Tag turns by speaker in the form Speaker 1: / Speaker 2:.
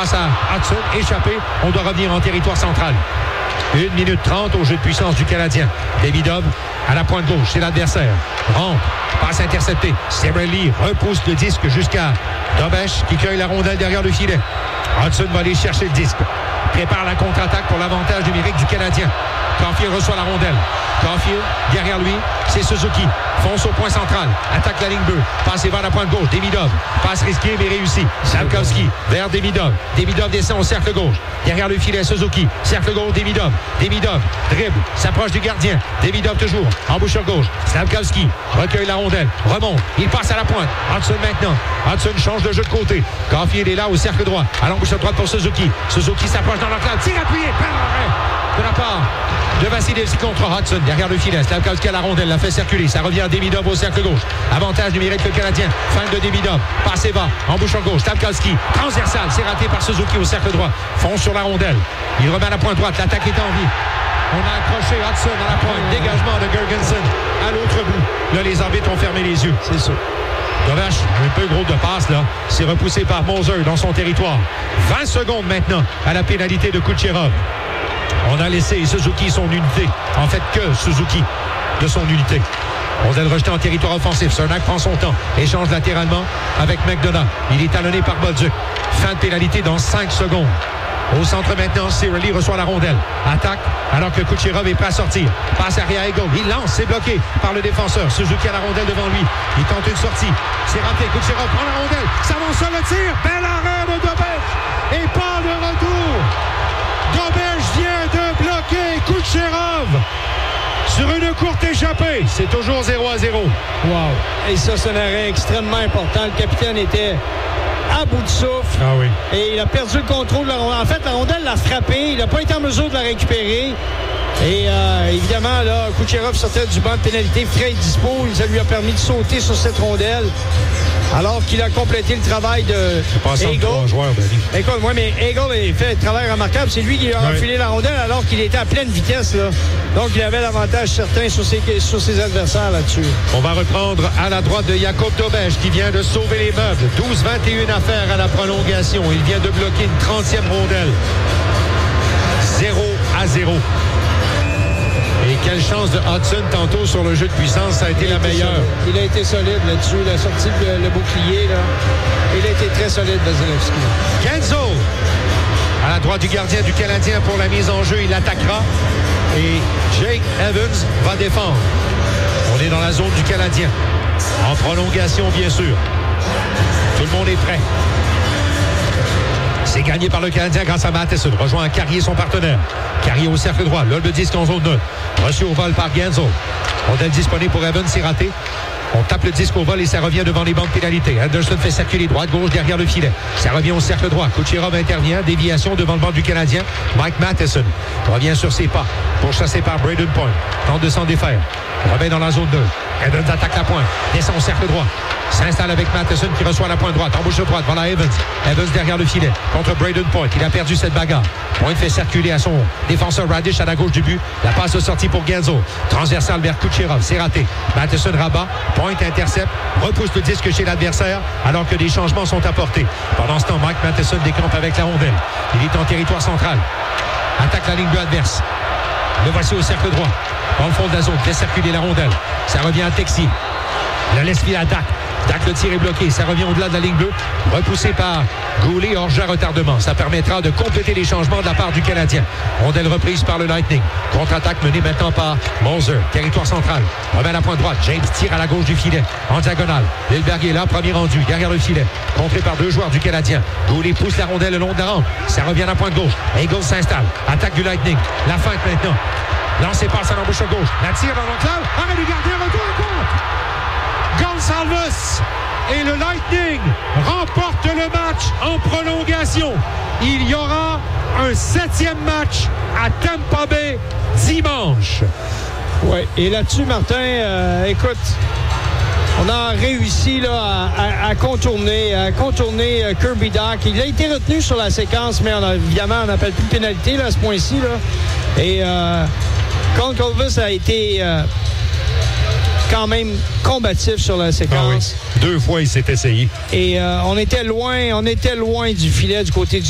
Speaker 1: passe à Hudson, échappé. On doit revenir en territoire central. 1 minute 30 au jeu de puissance du Canadien. Davidov à la pointe gauche, c'est l'adversaire. Rentre, passe interceptée. Cirelli repousse le disque jusqu'à Dobesch qui cueille la rondelle derrière le filet. Hudson va aller chercher le disque. Prépare la contre-attaque pour l'avantage numérique du Canadien. Caulfield reçoit la rondelle. Caulfield, derrière lui, c'est Suzuki. Fonce au point central. Attaque la ligne bleue. Passe vers la pointe gauche. Demidov. Passe risquée mais réussie. Slafkovský vers Demidov. Demidov descend au cercle gauche. Derrière le filet, Suzuki. Cercle gauche, Demidov. Demidov dribble. S'approche du gardien. Demidov toujours. Embouchure gauche. Slafkovský recueille la rondelle. Remonte. Il passe à la pointe. Hudson maintenant. Hudson change de jeu de côté. Caulfield est là au cercle droit. À l'embouchure droite pour Suzuki. Suzuki s'approche dans l'enclave. Tire appuyé. De la part de Vasilevski contre Hudson derrière le filet. Slafkovský à la rondelle, la fait circuler. Ça revient à Demidov au cercle gauche. Avantage numérique le Canadien. Fin de Demidov. Passé bas. Embouchure gauche. Slafkovský. Transversal. C'est raté par Suzuki au cercle droit. Fonce sur la rondelle. Il remet à la pointe droite. L'attaque est en vie. On a accroché Hudson à la pointe. Dégagement de Gergensen à l'autre bout. Là, les arbitres ont fermé les yeux.
Speaker 2: C'est ça.
Speaker 1: Dommage, un peu gros de passe là. C'est repoussé par Moser dans son territoire. 20 secondes maintenant à la pénalité de Kucherov. On a laissé Suzuki son unité. En fait, que Suzuki de son unité. Rondelle rejetée en territoire offensif. Cernak prend son temps. Échange latéralement avec McDonough. Il est talonné par Bolduc. Fin de pénalité dans 5 secondes. Au centre maintenant, Cirelli reçoit la rondelle. Attaque alors que Kucherov est prêt à sortir. Passe arrière Eagle. Il lance, c'est bloqué par le défenseur. Suzuki a la rondelle devant lui. Il tente une sortie. C'est raté. Kucherov prend la rondelle. S'avance sur le tir. Bel arrêt de Dobesch. Et pas de retour. Dobesch vient de bloquer Kucherov sur une courte échappée. C'est toujours 0-0.
Speaker 2: Wow. Et ça, c'est un arrêt extrêmement important. Le capitaine était à bout de souffle.
Speaker 1: Ah oui.
Speaker 2: Et il a perdu le contrôle de la rondelle. En fait, la rondelle l'a frappé. Il n'a pas été en mesure de la récupérer. Et évidemment, là, Kucherov sortait du banc de pénalité frais et dispo. Ça lui a permis de sauter sur cette rondelle. Alors qu'il a complété le travail de Eagle. Écoute, moi, mais Eagle a fait un travail remarquable. C'est lui qui a enfilé la rondelle alors qu'il était à pleine vitesse, là. Donc, il avait l'avantage certain sur ses adversaires là-dessus.
Speaker 1: On va reprendre à la droite de Jakub Dobesch qui vient de sauver les meubles. 12-21 à faire à la prolongation. Il vient de bloquer une 30e rondelle. 0-0. Et quelle chance de Hudson tantôt sur le jeu de puissance. Ça a été la meilleure.
Speaker 2: Il a été solide là-dessus. Il a sorti le bouclier, là. Il a été très solide, Vasilevski.
Speaker 1: Guentzel à la droite du gardien du Canadien pour la mise en jeu. Il attaquera. Et Jake Evans va défendre. On est dans la zone du Canadien. En prolongation, bien sûr. Tout le monde est prêt. C'est gagné par le Canadien grâce à Matheson. Rejoint Carrier, son partenaire. Carrier au cercle droit. Là, le disque en zone 9. Reçu au vol par Guentzel. Rondelle disponible pour Evans, c'est raté. On tape le disque au vol et ça revient devant les bancs de pénalité. Anderson fait circuler droite-gauche derrière le filet. Ça revient au cercle droit. Kucherov intervient. Déviation devant le banc du Canadien. Mike Matheson revient sur ses pas pour chasser par Brayden Point. Tente de s'en défaire. Remet dans la zone 2. Evans attaque la pointe. Descend au cercle droit. S'installe avec Matheson qui reçoit la pointe droite. Embouche droite. Voilà Evans. Evans derrière le filet. Contre Brayden Point. Il a perdu cette bagarre. Point fait circuler à son défenseur Radish à la gauche du but. La passe de sortie pour Guentzel. Transversal vers Kucherov. C'est raté. Matheson rabat. Point intercepte. Repousse le disque chez l'adversaire alors que des changements sont apportés. Pendant ce temps, Mike Matheson décampe avec la rondelle. Il est en territoire central. Attaque la ligne bleue adverse. Le voici au cercle droit. Dans le fond de la zone. Fait circuler la rondelle. Ça revient à Texier. La laisse filer attaque. Dak, le tir est bloqué. Ça revient au-delà de la ligne bleue. Repoussé par Goulet, hors-jeu retardement. Ça permettra de compléter les changements de la part du Canadien. Rondelle reprise par le Lightning. Contre-attaque menée maintenant par Moser. Territoire central. Remet à la pointe droite. James tire à la gauche du filet. En diagonale. Lilberg est là. Premier rendu. Derrière le filet. Contré par 2 joueurs du Canadien. Goulet pousse la rondelle le long de la rampe. Ça revient à la pointe gauche. Eagle s'installe. Attaque du Lightning. La feinte maintenant. Lancé passe à l'embouche gauche. La tire dans l'enclave. Arrêt du gardien. Retour à compte. Gonçalves et le Lightning remportent le match en prolongation. Il y aura un 7e match à Tampa Bay dimanche.
Speaker 2: Oui, et là-dessus, Martin, écoute, on a réussi là, à contourner Kirby Dach. Il a été retenu sur la séquence, mais évidemment, on n'appelle plus de pénalité là, à ce point-ci. Là. Et Gonçalves a été quand même combatif sur la séquence.
Speaker 1: Ah oui. 2 fois, il s'est essayé.
Speaker 2: Et on était loin du filet du côté du